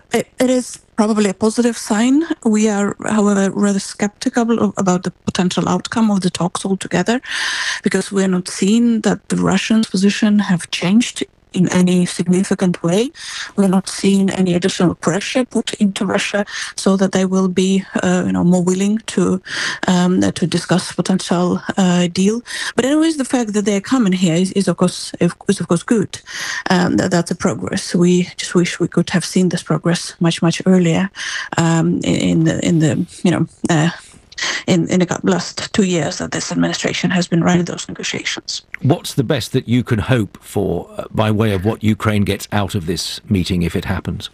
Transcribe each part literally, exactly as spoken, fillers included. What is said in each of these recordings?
It, it is probably a positive sign. We are, however, rather skeptical of, about the potential outcome of the talks altogether, because we're not seeing that the Russians' position have changed in any significant way. We're not seeing any additional pressure put into Russia so that they will be, uh, you know, more willing to um, to discuss potential uh, deal. But anyways, the fact that they're coming here is, is of course is of course good. Um, that, that's a progress. We just wish we could have seen this progress much much earlier um, in, in the in the you know. Uh, In, in the last two years that this administration has been running those negotiations. What's the best that you can hope for uh, by way of what Ukraine gets out of this meeting if it happens?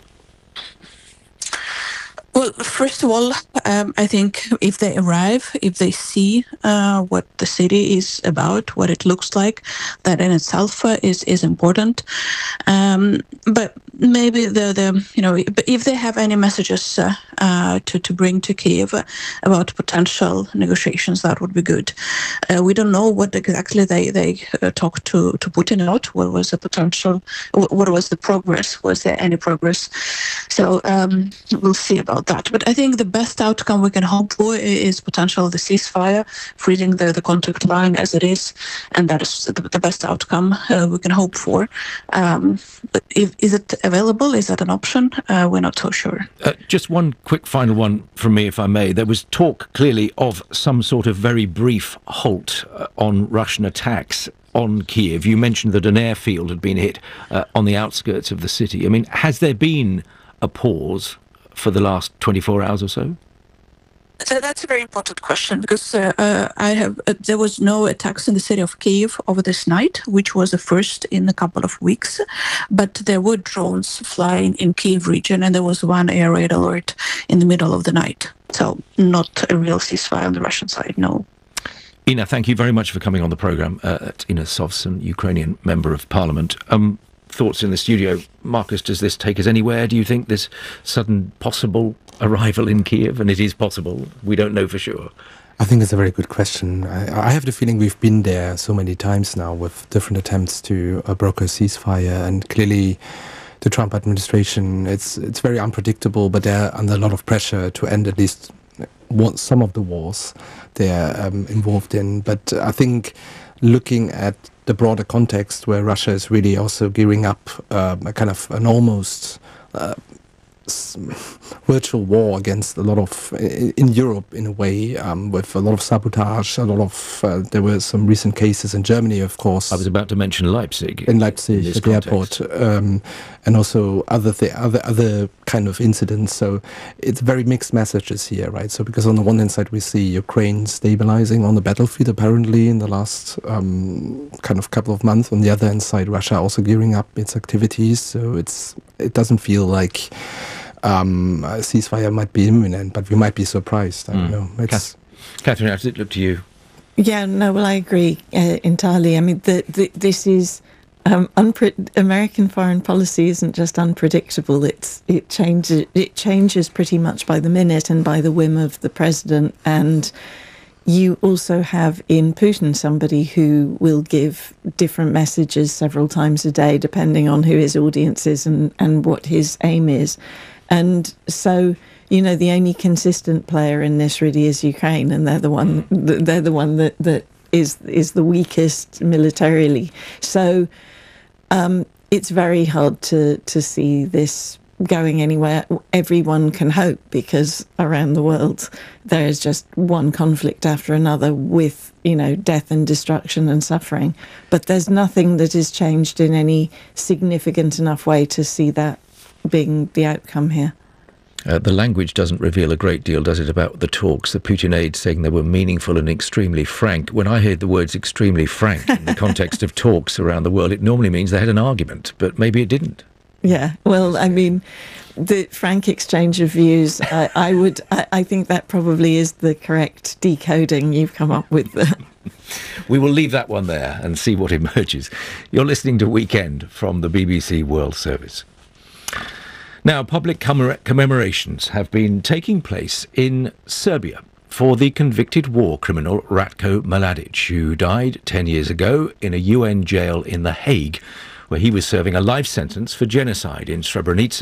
Well, first of all, um, I think if they arrive, if they see uh, what the city is about, what it looks like, that in itself uh, is is important. Um, but maybe the the you know, if they have any messages uh, uh, to to bring to Kyiv about potential negotiations, that would be good. Uh, we don't know what exactly they they uh, talked to to Putin about. What was the potential? What was the progress? Was there any progress? So um, we'll see about that. But I think the best outcome we can hope for is potential the ceasefire, freezing the, the contact line as it is, and that is the, the best outcome uh, we can hope for. Um, but if, is it available? Is that an option? Uh, we're not so sure. Uh, just one quick final one from me, if I may. There was talk clearly of some sort of very brief halt uh, on Russian attacks on Kyiv. You mentioned that an airfield had been hit uh, on the outskirts of the city. I mean, has there been a pause for the last twenty-four hours or so? So that's a very important question, because uh, uh, I have uh, there was no attacks in the city of Kyiv over this night, which was the first in a couple of weeks. But there were drones flying in Kyiv region, and there was one air raid alert in the middle of the night. So not a real ceasefire on the Russian side, no. Ina, thank you very much for coming on the programme. Uh, Ina Sovsun, Ukrainian Member of Parliament. Um, thoughts in the studio. Marcus, does this take us anywhere, do you think, this sudden possible arrival in Kyiv? And it is possible. We don't know for sure. I think it's a very good question. I, I have the feeling we've been there so many times now with different attempts to uh, broker a ceasefire, and clearly the Trump administration, it's it's very unpredictable, but they're under a lot of pressure to end at least one, some of the wars they're um, involved in. But I think looking at the broader context where Russia is really also gearing up uh, a kind of an almost uh, virtual war against a lot of, in Europe in a way, um, with a lot of sabotage, a lot of, uh, there were some recent cases in Germany, of course. I was about to mention Leipzig. In Leipzig, in at the context. airport, um, and also other, th other other kind of incidents. So it's very mixed messages here, right? So because on the one hand side we see Ukraine stabilizing on the battlefield apparently in the last um, kind of couple of months. On the other hand side, Russia also gearing up its activities. So it's it doesn't feel like Um, a ceasefire might be imminent, but we might be surprised. I don't mm. know. It's Catherine, how does it look to you? Yeah, no, well, I agree uh, entirely. I mean, the, the, this is um, American foreign policy isn't just unpredictable. It's it changes. It changes pretty much by the minute and by the whim of the president. And you also have in Putin somebody who will give different messages several times a day, depending on who his audience is and, and what his aim is. And so, you know, the only consistent player in this really is Ukraine, and they're the one. They're the one that that is is the weakest militarily. So um, it's very hard to to see this going anywhere. Everyone can hope, because around the world there is just one conflict after another with, you know, death and destruction and suffering. But there's nothing that has changed in any significant enough way to see that being the outcome here. Uh, the language doesn't reveal a great deal, does it, about the talks? The Putin aide saying they were meaningful and extremely frank. When I heard the words extremely frank in the context of talks around the world, it normally means they had an argument, but maybe it didn't. Yeah, well, I mean, the frank exchange of views, I, I would, I, I think that probably is the correct decoding you've come up with there. We will leave that one there and see what emerges. You're listening to Weekend from the B B C World Service. Now, public commemorations have been taking place in Serbia for the convicted war criminal Ratko Mladic, who died ten years ago in a U N jail in The Hague, where he was serving a life sentence for genocide in Srebrenica.